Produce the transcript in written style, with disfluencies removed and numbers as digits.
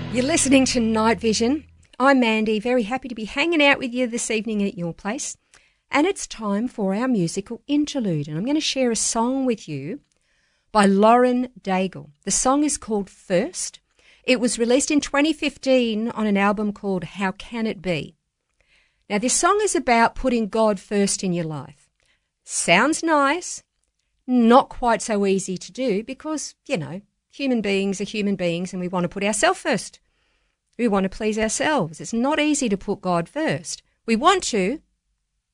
You're listening to Night Vision. I'm Mandy, very happy to be hanging out with you this evening at your place. And it's time for our musical interlude. And I'm going to share a song with you by Lauren Daigle. The song is called First. It was released in 2015 on an album called How Can It Be? Now, this song is about putting God first in your life. Sounds nice, not quite so easy to do because, you know, human beings are human beings and we want to put ourselves first. We want to please ourselves. It's not easy to put God first. We want to,